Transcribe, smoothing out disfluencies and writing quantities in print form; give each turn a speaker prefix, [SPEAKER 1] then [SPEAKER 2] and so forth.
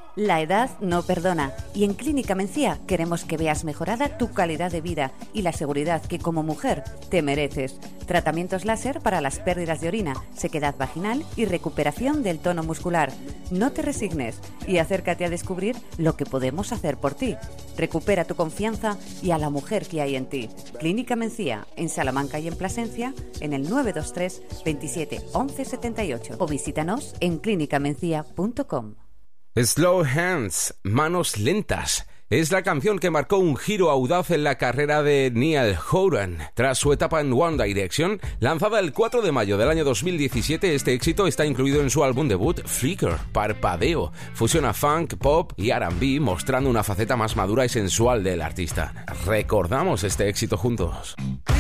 [SPEAKER 1] La edad no perdona y en Clínica Mencía queremos que veas mejorada tu calidad de vida y la seguridad que como mujer te mereces. Tratamientos láser para las pérdidas de orina, sequedad vaginal y recuperación del tono muscular. No te resignes y acércate a descubrir lo que podemos hacer por ti. Recupera tu confianza y a la mujer que hay en ti. Clínica Mencía, en Salamanca y en Plasencia, en el 923 27 11 78 o visítanos en clinicamencia.com.
[SPEAKER 2] Slow Hands, Manos Lentas, es la canción que marcó un giro audaz en la carrera de Niall Horan. Tras su etapa en One Direction, lanzada el 4 de mayo del año 2017, este éxito está incluido en su álbum debut Flicker, Parpadeo. Fusiona funk, pop y R&B, mostrando una faceta más madura y sensual del artista. Recordamos este éxito juntos.